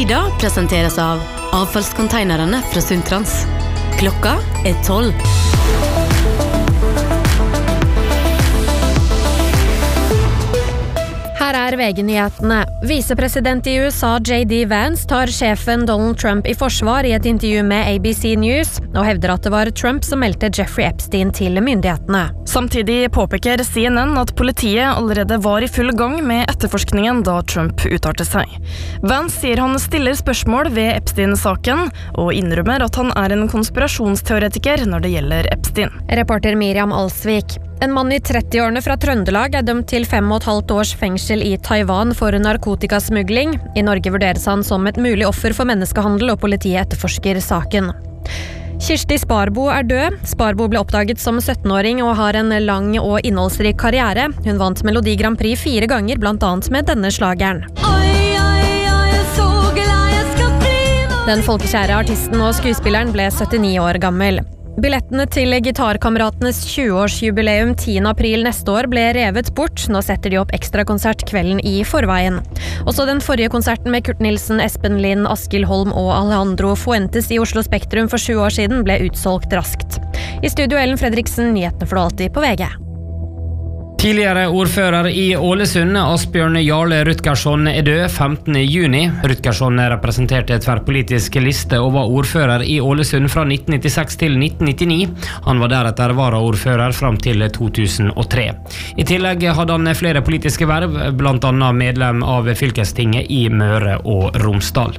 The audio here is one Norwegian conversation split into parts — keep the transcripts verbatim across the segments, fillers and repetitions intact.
Sida presenteres av avfallskonteinerne fra Sundtrans. Klokka er tolv. Her er V G-nyhetene. Visepresident i U S A J D Vance tar sjefen Donald Trump i forsvar i et intervju med A B C News, og hevder at det var Trump som meldte Jeffrey Epstein til myndighetene. Samtidig påpeker C N N at politiet allerede var i full gang med etterforskningen da Trump uttalte seg. Vance sier han stiller spørsmål ved Epstein-saken, og innrømmer at han er en konspirasjonsteoretiker når det gjelder Epstein. Reporter Miriam Alsvik. En mann i trettiårene fra Trøndelag er dømt til fem og et halvt års fengsel i Taiwan for narkotikasmugling. I Norge vurderes han som et mulig offer for menneskehandel, og politiet etterforsker saken. Kirsti Sparbo er død. Sparbo ble oppdaget som syttenåring og har en lang og innholdsrik karriere. Hun vant Melodi Grand Prix fire ganger, blant annet med denne slageren. Oi, oi, oi, så glad jeg skal bli nå. Den folkekjære artisten og skuespilleren ble syttini år gammel. Billettene til Gitarkameratenes tjue-årsjubileum tiende april neste år ble revet bort. Nå setter de opp ekstrakonsert kvelden i forveien. Også den forrige konserten med Kurt Nilsen, Espen Lind, Askild Holm og Alejandro Fuentes i Oslo Spektrum for sju år siden ble utsolgt raskt. I studio Ellen Fredriksen, nyhetene får du alltid på V G. Tidligere ordfører i Ålesund, Asbjørn Jarle Rutgersson, er død femtende juni. Rutgersson representerte tverrpolitisk liste og var ordfører i Ålesund fra nitten nittiseks til nitten nittini. Han var deretter varaordfører fram til to tusen og tre. I tillegg hadde han flere politiske verv, blant annet medlem av fylkestinget i Møre og Romsdal.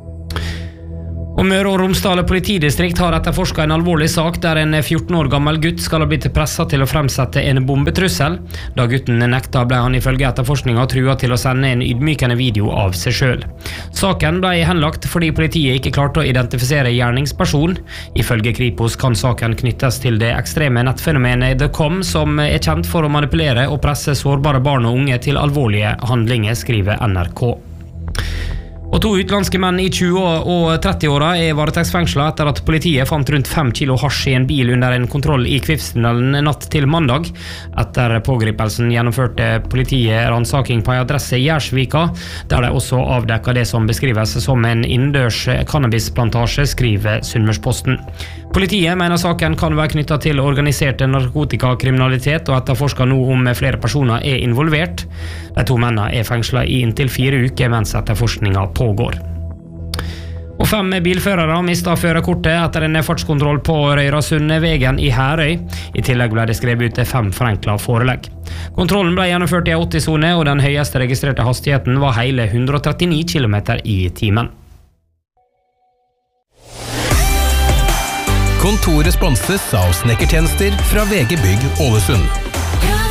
Og Møre og Romsdal politidistrikt har etterforsket en alvorlig sak der en fjorten år gammel gutt skal ha blitt presset til å fremsette en bombetrussel. Da gutten nekta, ble han ifølge etterforskningen truet til å sende en ydmykende video av seg selv. Saken ble henlagt fordi politiet ikke klarte å identifisere gjerningsperson. Ifølge Kripos kan saken knyttes til det ekstreme nettfenomenet The Com, som er kjent for å manipulere og presse sårbare barn og unge til alvorlige handlinger, skriver N R K. Og to utenlandske menn i tjue- og trettiåra er varetektsfengslet etter at politiet fant rundt fem kilo hasj i en bil under en kontroll i Kvivstunnelen natt til mandag. Etter pågripelsen gjennomførte politiet ransaking på en adresse i Gjersvika, der de også avdekket det som beskrives som en innendørs cannabisplantasje, skriver Sunnmørsposten. Politiet mener saken kan være knyttet til organisert narkotikakriminalitet, og etterforsker nå om flere personer er involvert. De to mennene er fengslet i inntil fire uker mens etterforskningen pågår. Og fem bilførere mistet førerkortet etter en fartskontroll på Røyrasundvegen i Herøy. I tillegg ble det skrevet ut fem forenklet forelegg. Kontrollen ble gjennomført i åtti-sone, og den høyeste registrerte hastigheten var hele hundre og trettini kilometer i timen. Kontoret sponses av snekkertjenester fra V G Bygg Ålesund.